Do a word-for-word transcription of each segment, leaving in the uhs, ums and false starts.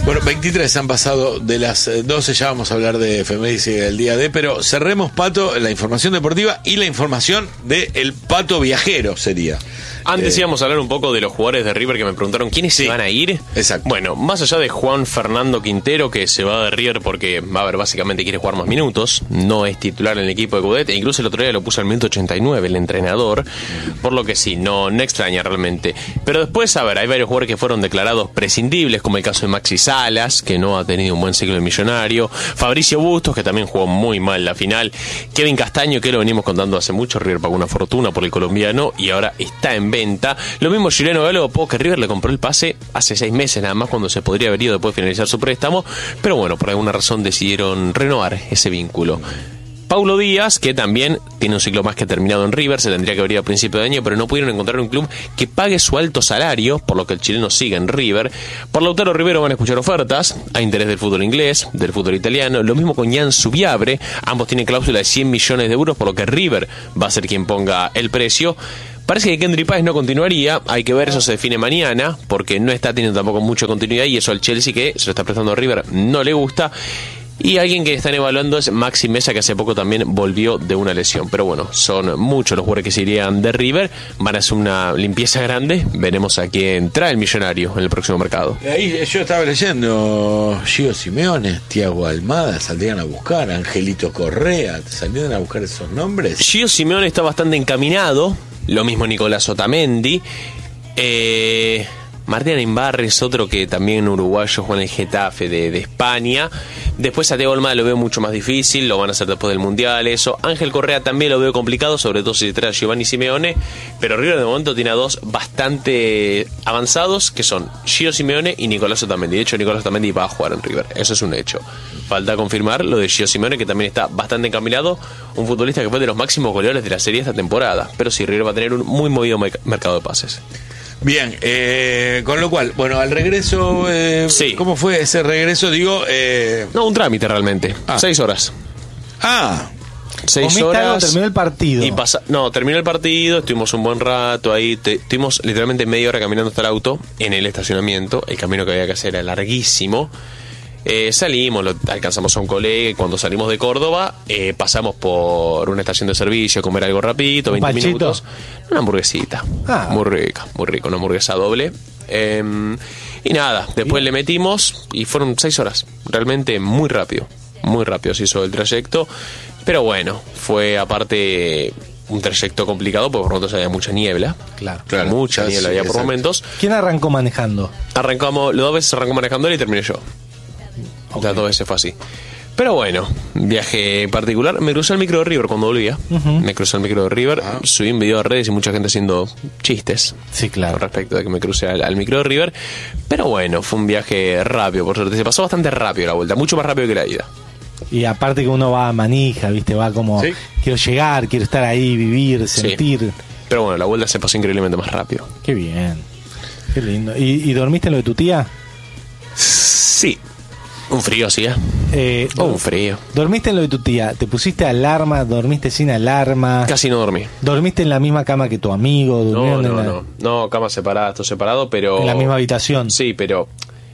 Bueno, veintitrés han pasado de las doce, ya vamos a hablar de efemérides del día de, pero cerremos, Pato, la información deportiva y la información del Pato viajero sería. Antes eh, íbamos a hablar un poco de los jugadores de River que me preguntaron quiénes sí, se van a ir. Exacto. Bueno, más allá de Juan Fernando Quintero, que se va de River porque, a ver, básicamente quiere jugar más minutos, no es titular en el equipo de Coudet, e incluso el otro día lo puso al minuto ochenta y nueve el entrenador, por lo que sí, no, no extraña realmente. Pero después, a ver, hay varios jugadores que fueron declarados prescindibles, como el caso de Maxi Salas, que no ha tenido un buen ciclo en Millonario, Fabricio Bustos, que también jugó muy mal la final, Kevin Castaño, que lo venimos contando hace mucho, River pagó una fortuna por el colombiano y ahora está en venta. Lo mismo Juliano Galo, que River le compró el pase hace seis meses nada más, cuando se podría haber ido después de finalizar su préstamo, pero bueno, por alguna razón decidieron renovar ese vínculo. Paulo Díaz, que también tiene un ciclo más que terminado en River, se tendría que haber ido a principio de año, pero no pudieron encontrar un club que pague su alto salario, por lo que el chileno sigue en River. Por Lautaro Rivero van a escuchar ofertas a interés del fútbol inglés, del fútbol italiano, lo mismo con Jan Subiabre, ambos tienen cláusula de cien millones de euros, por lo que River va a ser quien ponga el precio. Parece que Kendry Páez no continuaría, hay que ver, eso se define mañana, porque no está teniendo tampoco mucha continuidad y eso al Chelsea, que se lo está prestando a River, no le gusta. Y alguien que están evaluando es Maxi Mesa, que hace poco también volvió de una lesión. Pero bueno, son muchos los jugadores que se irían de River, van a hacer una limpieza grande, veremos a quién trae el Millonario en el próximo mercado. Ahí yo estaba leyendo, Gio Simeone, Thiago Almada salían a buscar, Angelito Correa, ¿salieron a buscar esos nombres? Gio Simeone está bastante encaminado, lo mismo Nicolás Otamendi, eh... Martín Imbarri es otro que también uruguayo, juega en el Getafe de, de España. Después a Thiago Almada lo veo mucho más difícil, lo van a hacer después del Mundial, eso. Ángel Correa también lo veo complicado, sobre todo si se trae a Giovanni Simeone. Pero River de momento tiene a dos bastante avanzados, que son Gio Simeone y Nicolás Otamendi. De hecho, Nicolás Otamendi va a jugar en River, eso es un hecho. Falta confirmar lo de Gio Simeone, que también está bastante encaminado, un futbolista que fue de los máximos goleadores de la serie esta temporada. Pero sí, River va a tener un muy movido mercado de pases. Bien, eh, con lo cual, bueno, al regreso, eh, sí. ¿Cómo fue ese regreso? Digo, eh... no, un trámite realmente, ah. seis horas. Ah, seis horas. Terminó el partido. Y pasa, no, terminó el partido, estuvimos un buen rato ahí, te, estuvimos literalmente media hora caminando hasta el auto, en el estacionamiento, el camino que había que hacer era larguísimo. Eh, salimos, lo, alcanzamos a un colega y cuando salimos de Córdoba eh, pasamos por una estación de servicio a comer algo rapidito, veinte Pachito. minutos, una hamburguesita, ah. muy rica, muy rica, una hamburguesa doble. Eh, y nada, después Bien. le metimos y fueron seis horas, realmente muy rápido, muy rápido se hizo el trayecto, pero bueno, fue aparte un trayecto complicado porque por momentos había mucha niebla, claro, claro mucha niebla sí, había por momentos. ¿Quién arrancó manejando? Arrancamos, los dos veces arrancó manejando él y terminé yo. Okay. Las dos veces fue así. Pero bueno, viaje particular. Me crucé el micro de River cuando volvía. Uh-huh. Me crucé el micro de River. Uh-huh. Subí un video a redes y mucha gente haciendo chistes. Sí, claro. Respecto de que me crucé al, al micro de River. Pero bueno, fue un viaje rápido, por suerte. Se pasó bastante rápido la vuelta, mucho más rápido que la ida. Y aparte que uno va a manija, ¿viste? Va como, ¿sí? Quiero llegar, quiero estar ahí, vivir, sentir. Sí. Pero bueno, la vuelta se pasó increíblemente más rápido. Qué bien. Qué lindo. ¿Y, y dormiste en lo de tu tía? Sí. Un frío, sí, ¿eh? eh oh, un frío. ¿Dormiste en lo de tu tía? ¿Te pusiste alarma? ¿Dormiste sin alarma? Casi no dormí. ¿Dormiste en la misma cama que tu amigo? No, no, en la... no. No, cama separada, esto separado, pero... ¿En la misma habitación? Sí, pero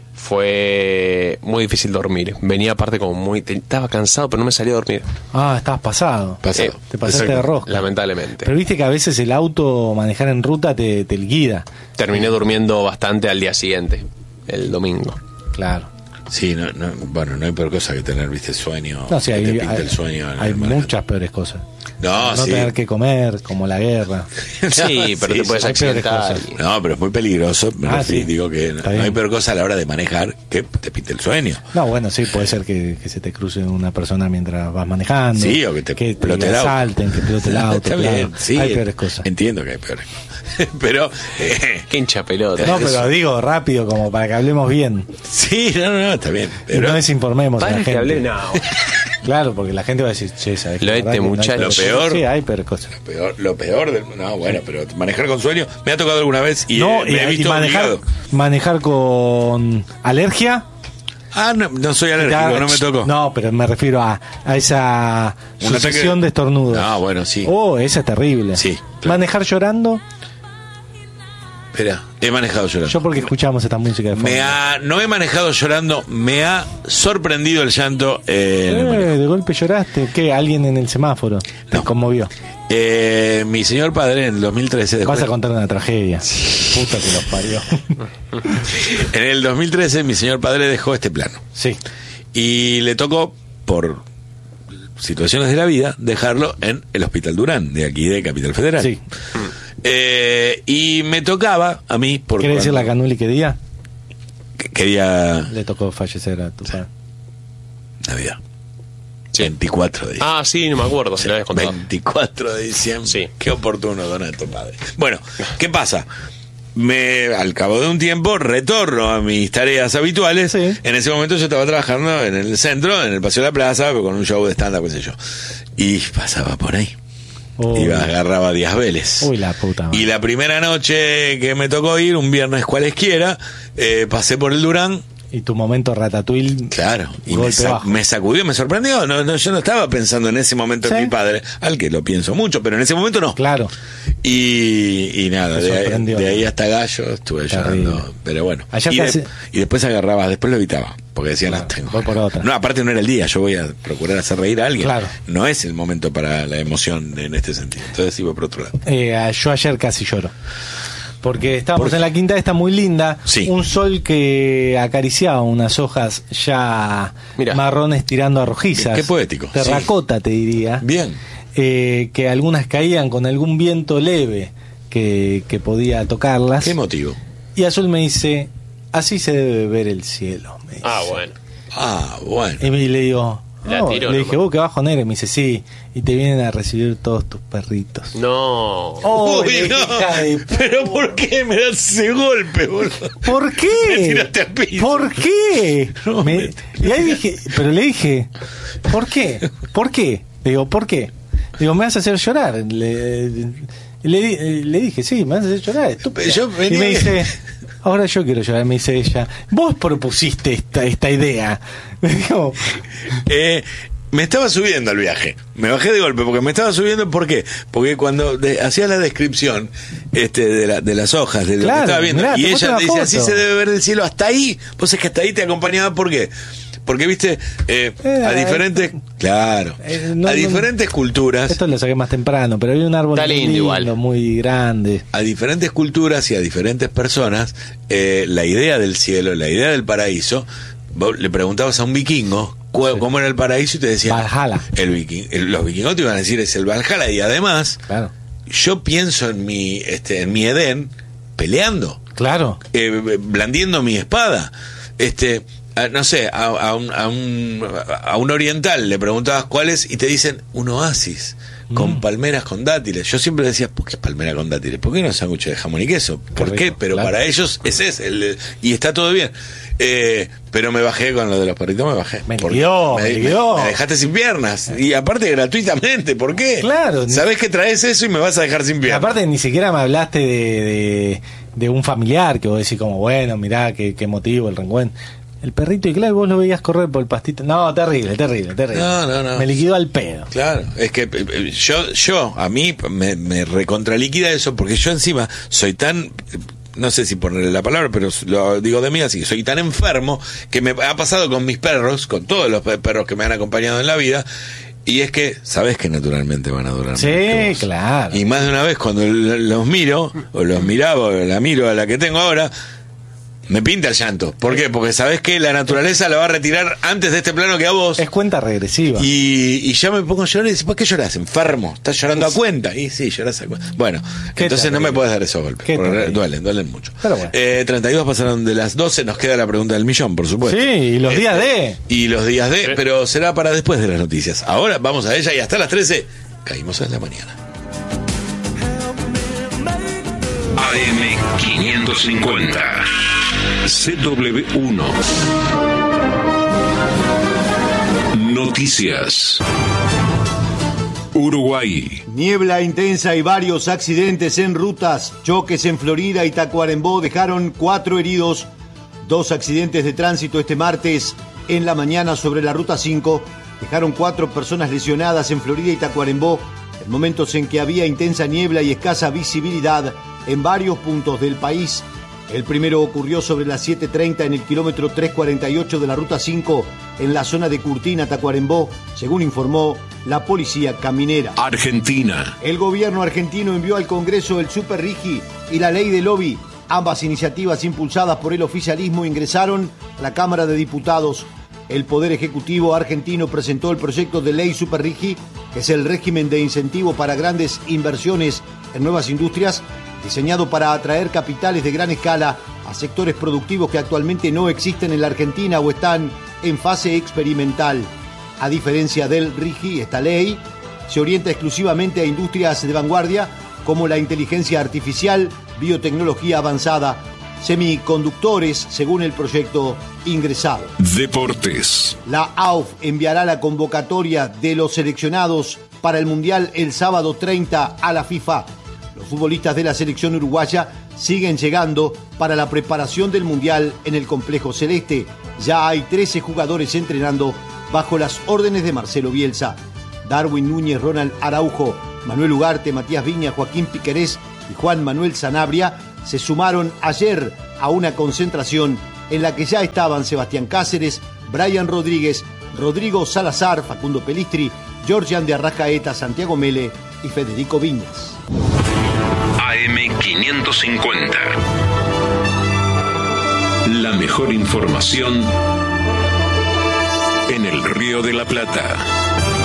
fue muy difícil dormir. Venía aparte como muy... Estaba cansado, pero no me salía a dormir. Ah, estabas pasado. Pasado. Eh, te pasaste Exacto. de rosca. Lamentablemente. Pero viste que a veces el auto, manejar en ruta, te, te guía. Terminé durmiendo bastante al día siguiente, el domingo. Claro. Sí, no, no, bueno, no hay peor cosa que tener, viste, sueño. No, sí, hay, que te hay, el sueño hay muchas peores cosas. No, no sí. tener que comer, como la guerra. Sí, pero sí, te puedes accidentar. No, pero es muy peligroso. Me ah, refiero, sí. Digo que no, no hay peor cosa a la hora de manejar que te pinte el sueño. No, bueno, sí, puede ser que, que se te cruce una persona mientras vas manejando. Sí, o que te, que te asalten, que explote el auto. Está claro. bien, sí. Hay peores cosas. Entiendo que hay peores cosas. Pero eh, qué hincha pelota. No, pero digo rápido, como para que hablemos bien. Sí, no, no, no, está bien. Pero y no desinformemos a la gente. Que hablé, no. Claro, porque la gente va a decir, che, ¿sabes? Lo, este muchacho. Lo peor. Sí, hay peores cosas. Lo peor, lo peor del, no, bueno, pero manejar con sueño me ha tocado alguna vez y no, eh, me y, he visto y manejar, obligado. Manejar con alergia. Ah, no, no soy alérgico, ya, no me tocó. No, pero me refiero a, a esa sucesión de estornudos. Ah, bueno, sí. Oh, esa es terrible. Sí. Claro. Manejar llorando. Espera, he manejado llorando. Yo porque escuchamos esta música de fondo. Me ha, no he manejado llorando, me ha sorprendido el llanto. Eh, en el Eh, manejo. de golpe lloraste. ¿Qué? ¿Alguien en el semáforo te No. conmovió? Eh, mi señor padre en el dos mil trece dejó Vas a contar una tragedia. Puta que los parió. en el dos mil trece mi señor padre dejó este plano. Sí. Y le tocó, por situaciones de la vida, dejarlo en el Hospital Durán, de aquí de Capital Federal. Sí. Eh, y me tocaba a mí, por ¿Querés decir la cuando- Canuli qué día? que- quería Le tocó fallecer a tu padre. Navidad. Sí. veinticuatro de diciembre. Ah, sí, no me acuerdo, si lo habías contado. veinticuatro de diciembre. Sí. Qué oportuno, Donato, padre. Bueno, ¿qué pasa? Me, al cabo de un tiempo, retorno a mis tareas habituales. Sí. En ese momento yo estaba trabajando en el centro, en el Paseo de la Plaza, con un show de stand-up, qué sé yo. Y pasaba por ahí. Uy. Iba, agarraba Díaz Vélez. Uy, la puta madre. Y la primera noche que me tocó ir, un viernes cualesquiera, eh, pasé por el Durán. Y tu momento Ratatouille. Claro, y me, Golpe sa- bajo. me sacudió, me sorprendió. No, no, yo no estaba pensando en ese momento ¿Sí? en mi padre, al que lo pienso mucho, pero en ese momento no. Claro. Y, y nada, Te de ahí, sorprendió. de ahí hasta Gallo estuve Terrible. llorando. Pero bueno. Ayer Y, casi- de- y después agarraba, después lo evitaba, porque decía, Claro, no tengo. voy por otra. No, aparte no era el día, yo voy a procurar hacer reír a alguien. Claro. No es el momento para la emoción en este sentido. Entonces iba por otro lado. Eh, yo ayer casi lloro. Porque estábamos ¿Por qué? en la quinta esta muy linda. Sí. Un sol que acariciaba unas hojas ya Mirá. marrones tirando a rojizas. Qué poético, Terracota, te diría. Bien. Eh, que algunas caían con algún viento leve que, que podía tocarlas. ¿Qué motivo? Y Azul me dice, así se debe ver el cielo. me dice. Ah, bueno. Ah, bueno. Y me- le digo, La "Oh", tiró le dije, nomás. vos que bajo negro. Y me dice, sí, y te vienen a recibir todos tus perritos. No. Oh, Uy, le no. dije, "Hija de Pero ¿por qué me das ese golpe, boludo? ¿Por qué? Me tiraste al piso. ¿Por qué? No, Me- me- y ahí dije, pero le dije, ¿por qué? ¿Por qué? Digo, ¿por qué? Digo, me vas a hacer llorar. Le, le, di- le dije, sí, me vas a hacer llorar, estúpida. Yo Y venía- me dice, ahora yo quiero llorar, me dice ella. Vos propusiste esta, esta idea. Digo, Eh, me estaba subiendo al viaje. Me bajé de golpe porque me estaba subiendo. ¿Por qué? Porque cuando de- hacía la descripción este, de, la- de las hojas, de lo Claro, que estaba viendo, mirá, te y puse ella una te dice, foto. así se debe ver el cielo. Hasta ahí, vos es que hasta ahí te acompañaba. ¿Por qué? Porque, viste, eh, Eh, a diferentes... Claro. eh, no, a no, diferentes culturas... esto lo saqué más temprano, pero había un árbol Está muy lindo igual. muy grande. A diferentes culturas y a diferentes personas, eh, la idea del cielo, la idea del paraíso, vos le preguntabas a un vikingo cu- Sí. cómo era el paraíso y te decía Valhalla. el viking, el- los vikingos te iban a decir es el Valhalla, y además Claro. yo pienso en mi este en mi Edén peleando, Claro. eh, blandiendo mi espada, este a- no sé, a, a un, a, un, a un oriental le preguntabas cuál es y te dicen un oasis con Mm. palmeras con dátiles. Yo siempre decía, ¿por qué palmera con dátiles? ¿Por qué no sándwich de jamón y queso? ¿Por Qué qué? rico, Pero claro. para ellos ese es el, y está todo bien. Eh, pero me bajé con lo de los perritos, me bajé. Me Porque liquidó, me, me me- liquidó. me dejaste sin piernas. Y aparte gratuitamente, ¿por qué? Claro. Sabés que traes eso y me vas a dejar sin Y piernas. aparte ni siquiera me hablaste de, de, de un familiar que vos decís como, bueno, mirá, qué, qué motivo el reencuentro. El perrito, y claro, vos lo veías correr por el pastito. No, terrible, terrible, terrible. No, no, no. Me liquidó al pedo. Claro, es que eh, yo, yo a mí me, me recontraliquida eso porque yo encima soy tan, eh, no sé si ponerle la palabra, pero lo digo de mí así, soy tan enfermo que me ha pasado con mis perros, con todos los pe- perros que me han acompañado en la vida, y es que sabes que naturalmente van a durar Sí, mucho más. claro. Y más de una vez cuando l- los miro, o los miraba, o la miro a la que tengo ahora, me pinta el llanto. ¿Por qué? Porque sabes que la naturaleza la va a retirar antes de este plano que a vos. Es cuenta regresiva. Y, y ya me pongo a llorar y dice, ¿por qué lloras? Enfermo, estás llorando a cuenta. Y sí, lloras a cuenta. Bueno, Qué entonces no me terrible. puedes dar esos golpes. Qué porque terrible. duelen, duelen mucho. Pero bueno. Eh, treinta y dos pasaron de las doce, nos queda la pregunta del millón, por supuesto. Sí, y los Este, días de. Y los días de, Sí. pero será para después de las noticias. Ahora vamos a ella y hasta las trece caímos en la mañana. A M quinientos cincuenta. C W uno. Noticias. Uruguay. Niebla intensa y varios accidentes en rutas. Choques en Florida y Tacuarembó dejaron cuatro heridos. Dos accidentes de tránsito este martes en la mañana sobre la ruta cinco. Dejaron cuatro personas lesionadas en Florida y Tacuarembó en momentos en que había intensa niebla y escasa visibilidad en varios puntos del país. El primero ocurrió sobre las siete treinta en el kilómetro trescientos cuarenta y ocho de la Ruta cinco en la zona de Curtina, Tacuarembó, según informó la policía caminera. Argentina. El gobierno argentino envió al Congreso el Super Rigi y la ley de lobby. Ambas iniciativas impulsadas por el oficialismo ingresaron a la Cámara de Diputados. El Poder Ejecutivo argentino presentó el proyecto de ley Super Rigi, que es el régimen de incentivo para grandes inversiones en nuevas industrias, diseñado para atraer capitales de gran escala a sectores productivos que actualmente no existen en la Argentina o están en fase experimental. A diferencia del Rigi, esta ley se orienta exclusivamente a industrias de vanguardia como la inteligencia artificial, biotecnología avanzada, semiconductores, según el proyecto ingresado. Deportes. La A U F enviará la convocatoria de los seleccionados para el Mundial el sábado treinta a la FIFA. Los futbolistas de la selección uruguaya siguen llegando para la preparación del Mundial en el Complejo Celeste. Ya hay trece jugadores entrenando bajo las órdenes de Marcelo Bielsa. Darwin Núñez, Ronald Araujo, Manuel Ugarte, Matías Viña, Joaquín Piquerés y Juan Manuel Sanabria se sumaron ayer a una concentración en la que ya estaban Sebastián Cáceres, Brian Rodríguez, Rodrigo Salazar, Facundo Pelistri, Georgian de Arrascaeta, Santiago Mele y Federico Viñas. A M quinientos cincuenta. La mejor información en el Río de la Plata.